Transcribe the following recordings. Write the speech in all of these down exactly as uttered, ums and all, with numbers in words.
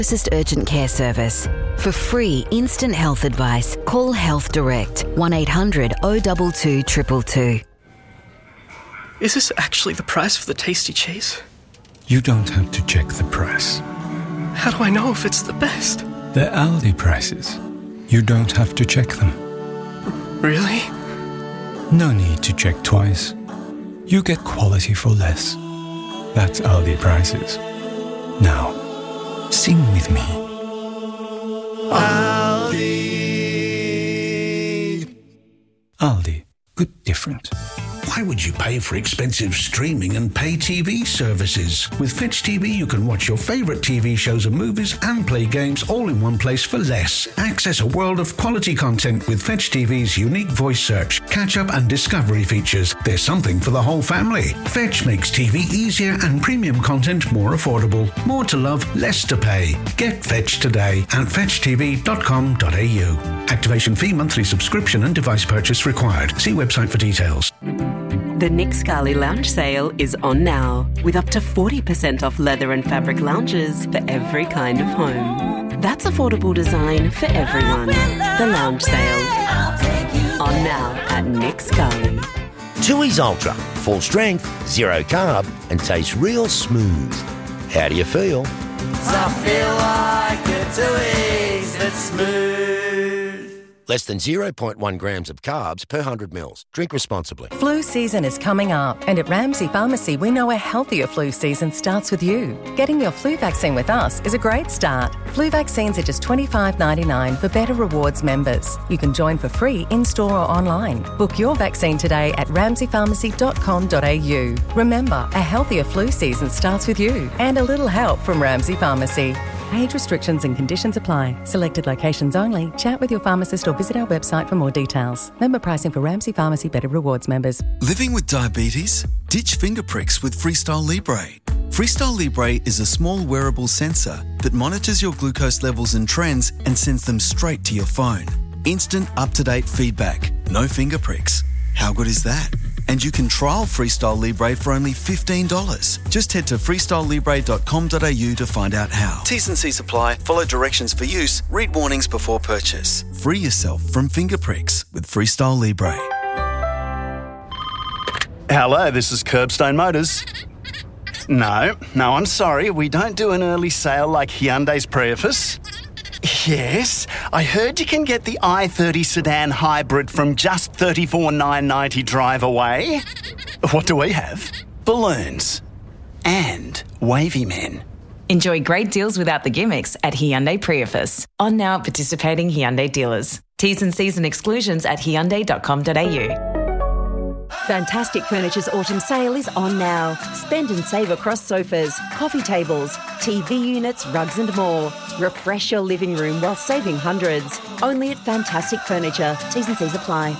Closest urgent care service. For free instant health advice, call Health Direct one eight hundred oh two two two two. Is this actually the price for the tasty cheese? You don't have to check the price. How do I know if it's the best? They're Aldi prices. You don't have to check them. Really? No need to check twice. You get quality for less. That's Aldi prices. Now, sing with me. Aldi. Aldi. Good different. Why would you pay for expensive streaming and pay T V services? With Fetch T V, you can watch your favourite T V shows and movies and play games all in one place for less. Access a world of quality content with Fetch T V's unique voice search, catch-up and discovery features. There's something for the whole family. Fetch makes T V easier and premium content more affordable. More to love, less to pay. Get Fetch today at fetch t v dot com dot a u. Activation fee, monthly subscription and device purchase required. See website for details. The Nick Scali Lounge Sale is on now, with up to forty percent off leather and fabric lounges for every kind of home. That's affordable design for everyone. The Lounge Sale. On now at Nick Scali. Tooheys Ultra. Full strength, zero carb, and tastes real smooth. How do you feel? I feel like a Tooheys that's smooth. Less than zero point one grams of carbs per one hundred mils. Drink responsibly. Flu season is coming up, and at Ramsay Pharmacy, we know a healthier flu season starts with you. Getting your flu vaccine with us is a great start. Flu vaccines are just twenty-five dollars ninety-nine for Better Rewards members. You can join for free in-store or online. Book your vaccine today at ramsay pharmacy dot com dot a u. Remember, a healthier flu season starts with you, and a little help from Ramsay Pharmacy. Age restrictions and conditions apply. Selected locations only. Chat with your pharmacist or visit our website for more details. Member pricing for Ramsay Pharmacy Better Rewards members. Living with diabetes? Ditch finger pricks with Freestyle Libre. Freestyle Libre is a small wearable sensor that monitors your glucose levels and trends and sends them straight to your phone. Instant, up-to-date feedback. No finger pricks. How good is that? And you can trial Freestyle Libre for only fifteen dollars. Just head to freestyle libre dot com dot a u to find out how. T's and C's apply. Follow directions for use. Read warnings before purchase. Free yourself from finger pricks with Freestyle Libre. Hello, this is Curbstone Motors. No, no, I'm sorry. We don't do an early sale like Hyundai's Prius. Yes, I heard you can get the i thirty sedan hybrid from just thirty-four thousand nine hundred ninety drive away. What do we have? Balloons. And wavy men. Enjoy great deals without the gimmicks at Hyundai Prius. On now at participating Hyundai dealers. T's and C's and exclusions at hyundai dot com dot a u. Fantastic Furniture's autumn sale is on now. Spend and save across sofas, coffee tables, T V units, rugs and more. Refresh your living room while saving hundreds. Only at Fantastic Furniture. T's and C's apply.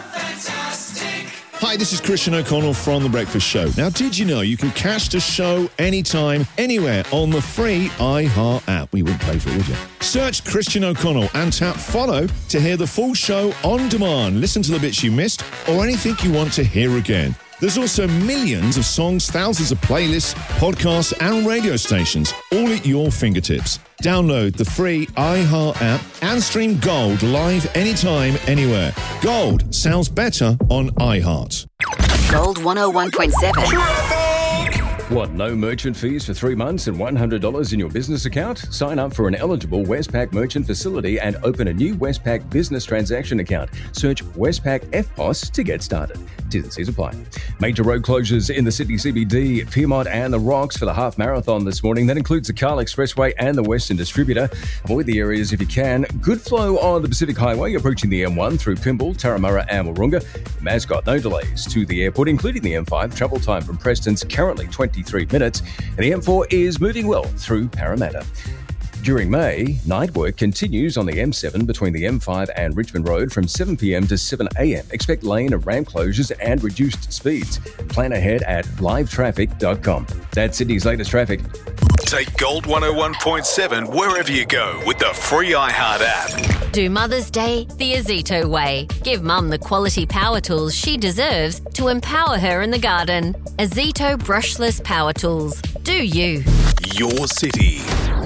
Hi, this is Christian O'Connell from The Breakfast Show. Now, did you know you can catch the show anytime, anywhere on the free iHeart app? We wouldn't pay for it, would you? Search Christian O'Connell and tap follow to hear the full show on demand. Listen to the bits you missed or anything you want to hear again. There's also millions of songs, thousands of playlists, podcasts and radio stations, all at your fingertips. Download the free iHeart app and stream Gold live anytime, anywhere. Gold sounds better on iHeart. Gold one oh one point seven. Want no merchant fees for three months and one hundred dollars in your business account? Sign up for an eligible Westpac merchant facility and open a new Westpac business transaction account. Search Westpac F P O S to get started. T's and C's apply. Major road closures in the Sydney C B D, Pyrmont and the Rocks for the half marathon this morning. That includes the Carl Expressway and the Western Distributor. Avoid the areas if you can. Good flow on the Pacific Highway approaching the M one through Pymble, Turramurra and Wahroonga. Mascot, no delays to the airport, including the M five. Travel time from Preston's currently twenty-three minutes. And the M four is moving well through Parramatta. During May, night work continues on the M seven between the M five and Richmond Road from seven p.m. to seven a.m. Expect lane and ramp closures and reduced speeds. Plan ahead at live traffic dot com. That's Sydney's latest traffic. Take Gold one oh one point seven wherever you go with the free iHeart app. Do Mother's Day the Azito way. Give Mum the quality power tools she deserves to empower her in the garden. Azito brushless power tools. Do you? Your city.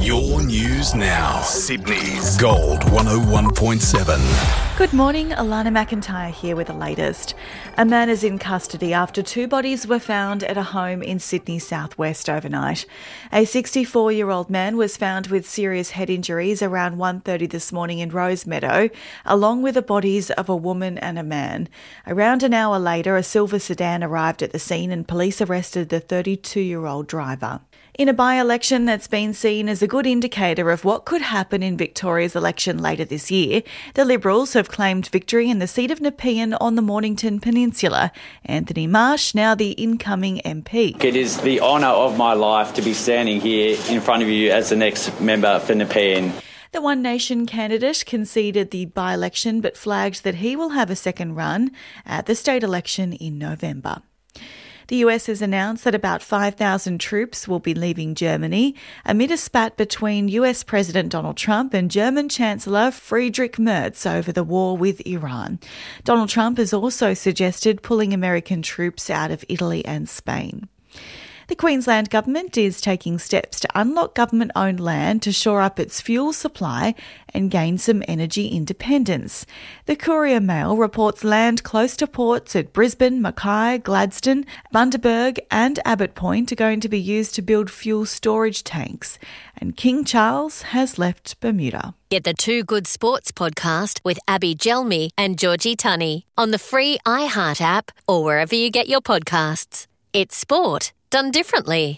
Your news now. Sydney's Gold one oh one point seven. Good morning, Alana McIntyre here with the latest. A man is in custody after two bodies were found at a home in Sydney southwest overnight. A sixty-four-year-old man was found with serious head injuries around one thirty this morning in Rosemeadow, along with the bodies of a woman and a man. Around an hour later, a silver sedan arrived at the scene and police arrested the thirty-two-year-old driver. In a by-election that's been seen as a good indicator of what could happen in Victoria's election later this year, the Liberals have claimed victory in the seat of Nepean on the Mornington Peninsula. Anthony Marsh, now the incoming M P. It is the honour of my life to be standing here in front of you as the next member for Nepean. The One Nation candidate conceded the by-election but flagged that he will have a second run at the state election in November. The U S has announced that about five thousand troops will be leaving Germany amid a spat between U S President Donald Trump and German Chancellor Friedrich Merz over the war with Iran. Donald Trump has also suggested pulling American troops out of Italy and Spain. The Queensland Government is taking steps to unlock government-owned land to shore up its fuel supply and gain some energy independence. The Courier Mail reports land close to ports at Brisbane, Mackay, Gladstone, Bundaberg and Abbott Point are going to be used to build fuel storage tanks. And King Charles has left Bermuda. Get the Two Good Sports podcast with Abby Gelmi and Georgie Tunney on the free iHeart app or wherever you get your podcasts. It's sport done differently.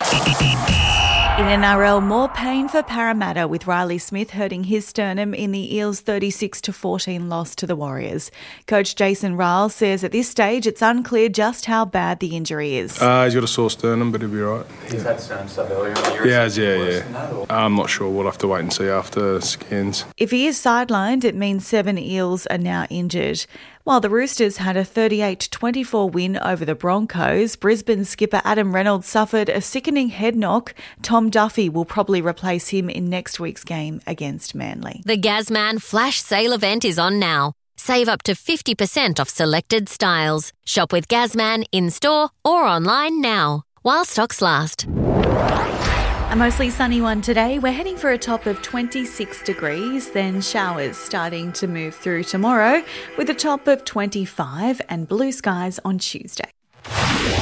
In N R L, more pain for Parramatta with Riley Smith hurting his sternum in the Eels' thirty-six to fourteen loss to the Warriors. Coach Jason Ryall says at this stage it's unclear just how bad the injury is. Uh, he's got a sore sternum, but he'll be right. He's had sternum stuff earlier in the year. He has, yeah, yeah. I'm not sure. We'll have to wait and see after scans. If he is sidelined, it means seven Eels are now injured. While the Roosters had a thirty-eight to twenty-four win over the Broncos, Brisbane skipper Adam Reynolds suffered a sickening head knock. Tom Duffy will probably replace him in next week's game against Manly. The Gazman Flash Sale event is on now. Save up to fifty percent off selected styles. Shop with Gazman in-store or online now, while stocks last. A mostly sunny one today. We're heading for a top of twenty-six degrees, then showers starting to move through tomorrow with a top of twenty-five and blue skies on Tuesday.